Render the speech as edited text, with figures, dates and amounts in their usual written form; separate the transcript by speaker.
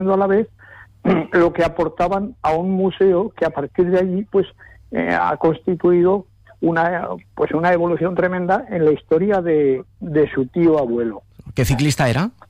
Speaker 1: a la vez lo que aportaban a un museo que a partir de allí pues ha constituido una evolución tremenda en la historia de su tío abuelo.
Speaker 2: ¿Qué ciclista era?